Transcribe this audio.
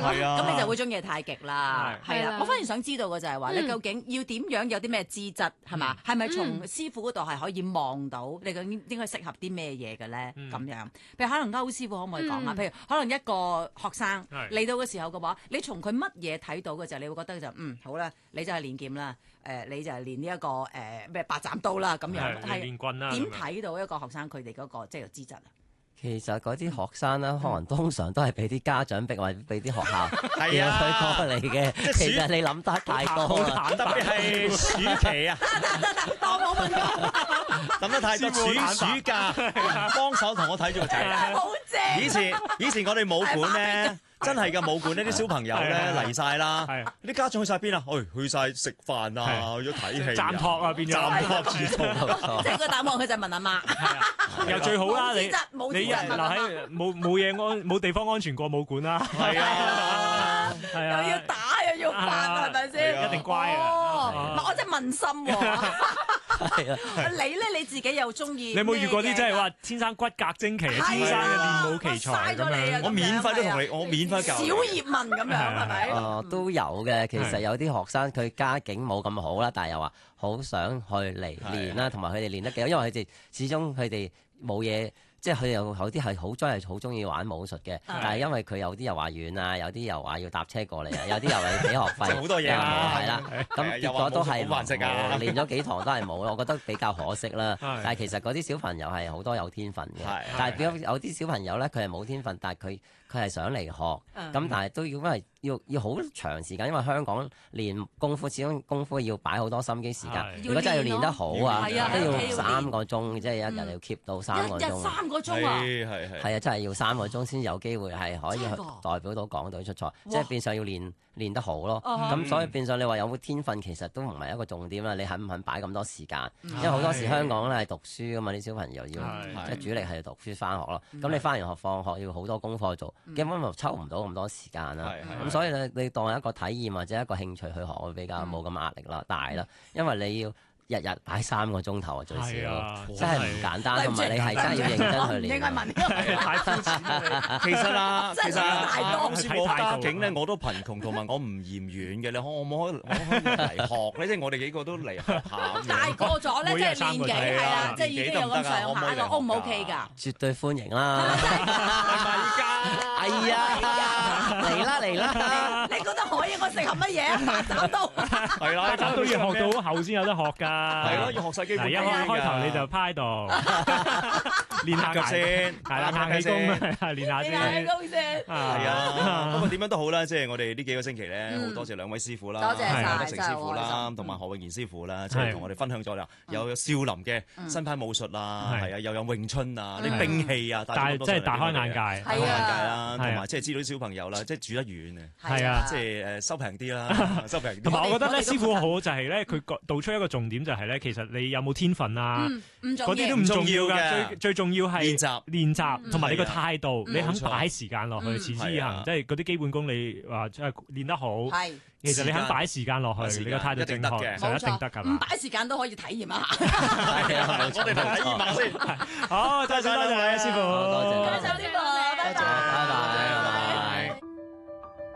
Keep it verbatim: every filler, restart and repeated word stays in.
係啊， 咁你就會中意太極啦。係啊，我反而想知道嘅就係話，你究竟要點樣有啲咩資質係嘛？係咪從師傅嗰度係可以望到你究竟應該適合啲咩嘢嘅咧？咁樣，譬如可能歐師傅可唔可以講下？譬如可能一個學生嚟到嘅時候嘅話，你從佢乜嘢睇到嘅時候，你會覺得就嗯好啦，你就係練劍啦，誒你就係練呢一個誒咩八斬刀啦咁樣，係練棍啦。 點睇到一個學生佢哋嗰個即係資質啊？ 其實嗰啲學生咧，可能通常都係俾啲家長逼或者俾啲學校叫佢過嚟嘅。其實你諗得太多啦， 特別係暑期啊， 得得得，當我問過， 諗得太多。暑暑假幫手同我睇住個仔， 好正。 以前以前我哋武館咧。真係㗎武館呢啲小朋友咧嚟晒啦，啲家長去晒邊啊？去去曬食飯啊，去咗睇戲， 暫託啊變咗， 暫託住託。 即係個答案佢就問阿媽， 又最好啦，你你嗱喺冇冇嘢安冇地方安全過武館啦， 係啊， 係啊， 又要打又要扮係咪先？ 一定乖啊！ 唔係我真係問心喎。 係啊， 你咧你自己又中意？ 你有冇遇過啲真係話天生骨骼精奇、天生嘅練武奇才咁樣？ 我免費都同你，我免費教。 小葉問咁樣係咪？ 誒都有嘅。其實有啲學生佢家境冇咁好啦，但係又話好想去嚟練啦，同埋佢哋練得幾好，因為佢哋始終佢哋冇嘢。即係佢有有啲係好真係好中意玩武術嘅，但係因為佢有啲又話遠啊，有啲又話要搭車過嚟啊，有啲又話要俾學費， 好多嘢啊， 係啦。咁結果都係冇練咗幾堂都係冇咯，我覺得比較可惜啦。但係其實嗰啲小朋友係好多有天分嘅，但係有啲小朋友咧佢係冇天分，但係佢佢係想嚟學，咁但係都要因為要要好長時間，因為香港練功夫始終功夫要擺好多心機時間。如果真係要練得好啊，都要三個鐘，即係一日要 keep 到三個鐘。 三個鐘啊！ 係係係啊，真係要三個鐘先有機會係可以代表到港隊出賽，即係變相要練練得好咯。咁所以變相你話有冇天分，其實都唔係一個重點啦。你肯唔肯擺咁多時間？因為好多時香港咧係讀書噶嘛，啲小朋友要即係主力係讀書翻學咯。咁你翻完學放學要好多功課做，根本就抽唔到咁多時間啦。咁所以咧，你當係一個體驗或者一個興趣去學，會比較冇咁壓力啦，大啦。因為你要日日擺三個鐘頭啊，最少，真係唔簡單。同埋你係真係要認真去練。 應該問太膚淺。 其實啊，其實啊，好似我家境咧，我都貧窮，同埋我唔嫌遠嘅。你可我可我可以嚟學咧？即係我哋幾個都嚟學下。 大個咗咧，即係年紀係啦，即係已經有咁上下啦，O 唔 O K 㗎？ 絕對歡迎啦！ 係咪㗎？ 係啊，嚟啦嚟啦！ 你覺得可以？我適合乜嘢啊？八斬刀係啦， 八斬刀要學到後先有得學㗎。 係咯，要學晒基本。 一開開頭你就趴喺度練下腳先， 係啦，硬氣功練下先。 硬氣功先。 係啊，不過點樣都好啦，即係我哋呢幾個星期咧，好多謝兩位師傅啦， 多謝晒德成師傅啦，同埋何永賢師傅啦，即係同我哋分享咗啦，有少林嘅新派武術啦，係啊，又有詠春啊，啲兵器啊， 但係真係大開眼界， 大開眼界啦，同埋即係知道啲小朋友啦，即係住得遠嘅， 係啊， 即係誒收平啲啦，收平啲。 同埋我覺得咧，師傅好就係咧，佢道出一個重點就係咧，其實你有冇天分啊？嗰啲都唔重要㗎，最最重要係練習練習，同埋你個態度，你肯擺時間落去，持之以恆，即係嗰啲基本功你話即係練得好。係，其實你肯擺時間落去，你個態度正確，就一定得㗎啦。 唔擺時間都可以體驗一下。 係啊，我哋體驗下先。 好，多謝多謝師傅， 多謝， 多謝師傅，拜拜。 拜拜。